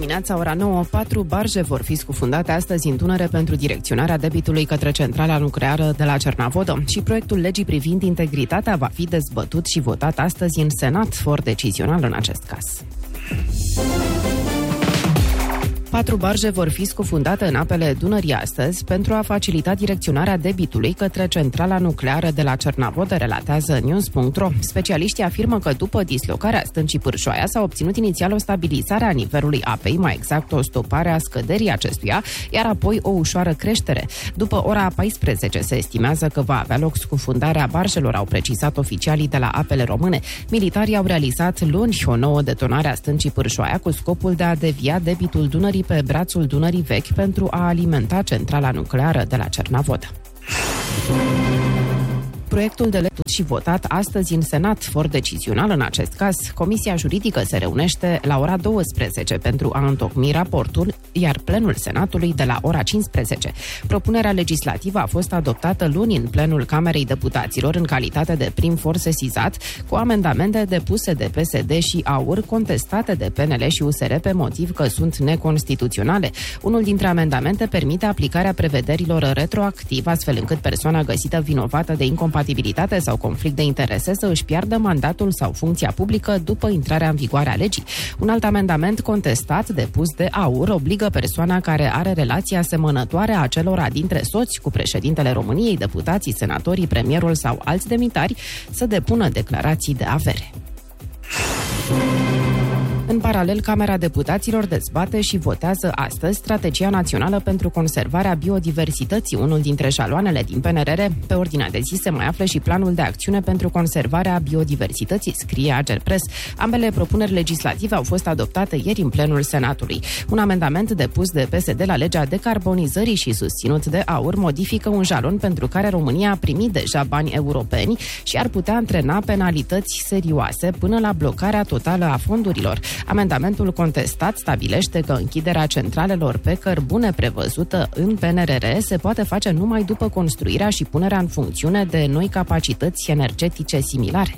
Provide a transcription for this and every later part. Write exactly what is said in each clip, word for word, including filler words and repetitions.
dimineața, ora nouă, patru barje vor fi scufundate astăzi în Dunăre pentru direcționarea debitului către centrala nucleară de la Cernavodă și proiectul legii privind integritatea va fi dezbătut și votat astăzi în Senat, for decizional în acest caz. Patru barje vor fi scufundate în apele Dunării astăzi pentru a facilita direcționarea debitului către centrala nucleară de la Cernavodă, relatează news punct ro. Specialiștii afirmă că după dislocarea stâncii Pârșoaia s-a obținut inițial o stabilizare a nivelului apei, mai exact o stopare a scăderii acestuia, iar apoi o ușoară creștere. După ora paisprezece se estimează că va avea loc scufundarea barjelor, au precizat oficialii de la Apele Române. Militarii au realizat luni o nouă detonare a stâncii Pârșoaia cu scopul de a devia debitul Dunării pe brațul Dunării vechi pentru a alimenta centrala nucleară de la Cernavodă. Proiectul de lege și votat astăzi în Senat, for decizional în acest caz. Comisia juridică se reunește la ora douăsprezece pentru a întocmi raportul, iar plenul Senatului de la ora cincisprezece. Propunerea legislativă a fost adoptată luni în plenul Camerei Deputaților în calitate de prim for sesizat, cu amendamente depuse de P S D și A U R, contestate de P N L și U S R pe motiv că sunt neconstituționale. Unul dintre amendamente permite aplicarea prevederilor retroactiv, astfel încât persoana găsită vinovată de incompatibilitate sau conflict de interese să își piardă mandatul sau funcția publică după intrarea în vigoare a legii. Un alt amendament contestat, depus de A U R, obligă persoana care are relații asemănătoare a acelora dintre soți cu președintele României, deputații, senatorii, premierul sau alți demnitari să depună declarații de avere. În paralel, Camera Deputaților dezbate și votează astăzi Strategia Națională pentru Conservarea Biodiversității, unul dintre jaloanele din P N R R. Pe ordinea de zi se mai află și Planul de Acțiune pentru Conservarea Biodiversității, scrie Agerpres. Ambele propuneri legislative au fost adoptate ieri în plenul Senatului. Un amendament depus de P S D la legea decarbonizării și susținut de A U R modifică un jalon pentru care România a primit deja bani europeni și ar putea antrena penalități serioase până la blocarea totală a fondurilor. Amendamentul contestat stabilește că închiderea centralelor pe cărbune prevăzută în P N R R se poate face numai după construirea și punerea în funcțiune de noi capacități energetice similare.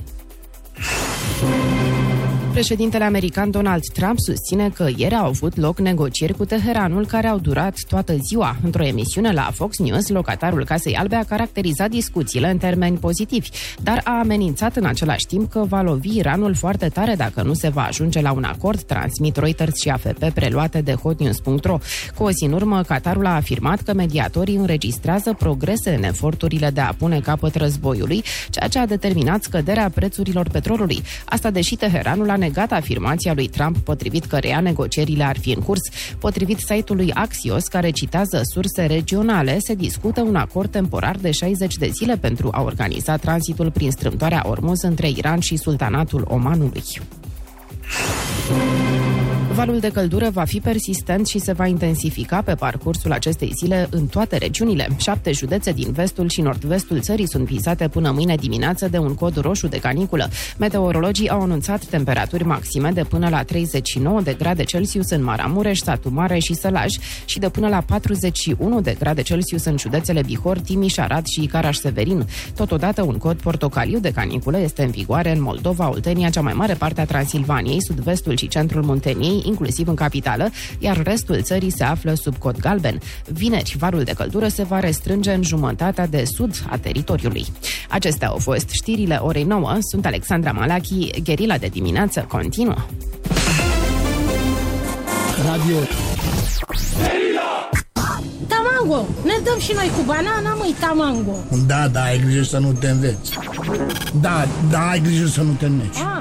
Președintele american Donald Trump susține că ieri au avut loc negocieri cu Teheranul care au durat toată ziua. Într-o emisiune la Fox News, locatarul Casei Albe a caracterizat discuțiile în termeni pozitivi, dar a amenințat în același timp că va lovi Iranul foarte tare dacă nu se va ajunge la un acord, transmit Reuters și A F P preluate de hot news punct ro. Cu o zi în urmă, Qatarul a afirmat că mediatorii înregistrează progrese în eforturile de a pune capăt războiului, ceea ce a determinat scăderea prețurilor petrolului. Asta deși Teheranul a negat afirmația lui Trump, potrivit căreia negocierile ar fi în curs. Potrivit site-ului Axios, care citează surse regionale, se discută un acord temporar de șaizeci de zile pentru a organiza tranzitul prin strâmtoarea Ormuz între Iran și Sultanatul Omanului. Valul de căldură va fi persistent și se va intensifica pe parcursul acestei zile în toate regiunile. Șapte județe din vestul și nord-vestul țării sunt vizate până mâine dimineață de un cod roșu de caniculă. Meteorologii au anunțat temperaturi maxime de până la treizeci și nouă de grade Celsius în Maramureș, Satu Mare și Sălaj și de până la patruzeci și unu de grade Celsius în județele Bihor, Timiș, Arad și Caraș-Severin. Totodată, un cod portocaliu de caniculă este în vigoare în Moldova, Oltenia, cea mai mare parte a Transilvaniei, sud-vestul și centrul Munteniei, inclusiv în capitală, iar restul țării se află sub cod galben. Vineri, valul de căldură se va restrânge în jumătatea de sud a teritoriului. Acestea au fost știrile orei nouă. Sunt Alexandra Malachi. Gherila de dimineață continuă. Radio Tamango, ne dăm și noi cu banana, măi, Tamango. Da, da, ai grijă să nu te înveți. Da, da, ai grijă să nu te înneci.